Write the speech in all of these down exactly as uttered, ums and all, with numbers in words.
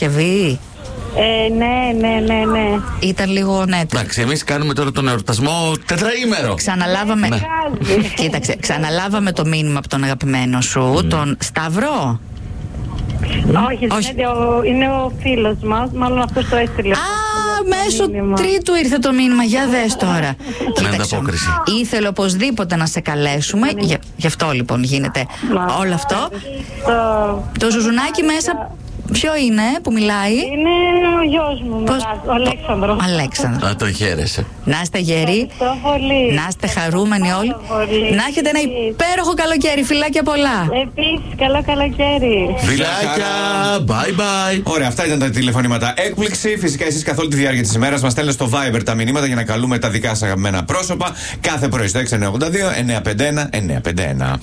Παρασκευή. Ε, ναι, ναι, ναι, ναι. Ήταν λίγο νέτο. Εντάξει, εμείς κάνουμε τώρα τον εορτασμό τετραήμερο. Ξαναλάβαμε. Ναι. Κοίταξε, ξαναλάβαμε το μήνυμα από τον αγαπημένο σου, mm. τον Σταύρο. Όχι, Όχι. Είναι, ο, είναι ο φίλος μας, μάλλον αυτός το έστειλε. Α, μέσω τρίτου ήρθε το μήνυμα, για δες τώρα. Κοίταξε, ήθελε οπωσδήποτε να σε καλέσουμε, γι' γι' αυτό λοιπόν γίνεται Μα, όλο αυτό. Το, το ζουζουνάκι μέσα... Ποιο είναι που μιλάει? Είναι ο γιος μου, Πώς... ο Αλέξανδρος. Αλέξανδρο. Α, τον χαίρεσαι. Να είστε γεροί, να είστε χαρούμενοι όλοι, να έχετε ένα υπέροχο καλοκαίρι. Φιλάκια πολλά. Επίσης, καλό καλοκαίρι. Φιλάκια, bye bye. Ωραία, αυτά ήταν τα τηλεφωνήματα έκπληξη. Φυσικά εσείς καθ' όλη τη διάρκεια της ημέρας μας στέλνετε στο Viber τα μηνύματα για να καλούμε τα δικά σας αγαπημένα πρόσωπα κάθε πρωί στο έξι εννιά οκτώ δύο εννιά πέντε ένα εννιά πέντε ένα.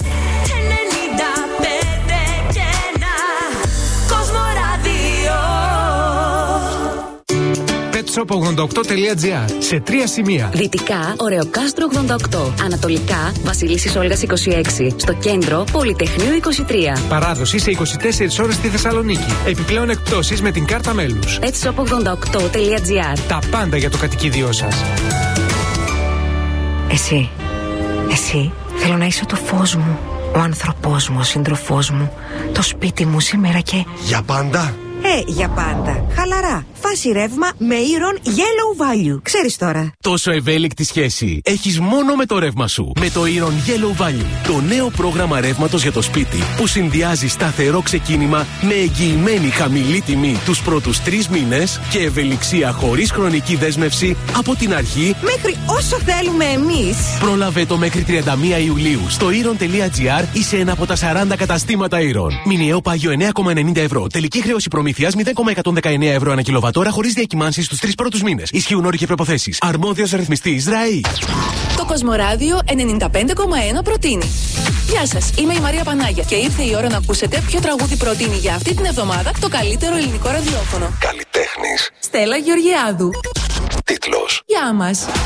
Shop ογδόντα οκτώ τελεία τζι άρ σε τρία σημεία. Δυτικά, Ωρεοκάστρο ογδόντα οκτώ. Ανατολικά, Βασιλίσσης Όλγας είκοσι έξι. Στο κέντρο, Πολυτεχνείου είκοσι τρία. Παράδοση σε είκοσι τέσσερις ώρες στη Θεσσαλονίκη. Επιπλέον εκπτώσεις με την κάρτα μέλους. Petshop ογδόντα οκτώ τελεία τζι άρ. Τα πάντα για το κατοικίδιό σας. Εσύ, εσύ, θέλω να είσαι το φως μου, ο άνθρωπός μου, ο σύντροφός μου, το σπίτι μου σήμερα και... Για πάντα. Ε, για πάντα. Χαλαρά. Φάση ρεύμα με Iron Yellow Value. Ξέρεις τώρα. Τόσο ευέλικτη σχέση έχεις μόνο με το ρεύμα σου. Με το Iron Yellow Value. Το νέο πρόγραμμα ρεύματος για το σπίτι που συνδυάζει σταθερό ξεκίνημα με εγγυημένη χαμηλή τιμή τους πρώτους τρεις μήνες και ευελιξία χωρίς χρονική δέσμευση από την αρχή μέχρι όσο θέλουμε εμείς. Πρόλαβε το μέχρι τριάντα μία Ιουλίου στο iron τελεία τζι άρ ή σε ένα από τα σαράντα καταστήματα Iron. Μηνιαίο πάγιο εννέα κόμμα ενενήντα ευρώ. Τελική χρέωση προμήθειας μηδέν κόμμα εκατόν δεκαεννέα ευρώ ανά κιλοβατόρα χωρίς διακυμάνσεις στους τρεις πρώτους μήνες. Ισχύουν όροι και προϋποθέσεις. Αρμόδιος ρυθμιστής ΡΑΗ. Το Κοσμοράδιο ενενήντα πέντε κόμμα ένα προτείνει. Γεια σας, είμαι η Μαρία Πανάγια και ήρθε η ώρα να ακούσετε ποιο τραγούδι προτείνει για αυτή την εβδομάδα το καλύτερο ελληνικό ραδιόφωνο. Καλλιτέχνης Στέλλα Γεωργιάδου. Τίτλος. Γεια μας.